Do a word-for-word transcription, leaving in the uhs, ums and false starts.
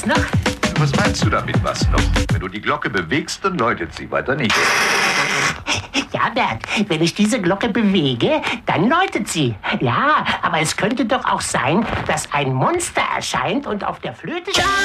noch? Was meinst du damit, was noch? Wenn du die Glocke bewegst, dann läutet sie, weiter nicht. Ja, Bert, wenn ich diese Glocke bewege, dann läutet sie. Ja, aber es könnte doch auch sein, dass ein Monster erscheint und auf der Flöte...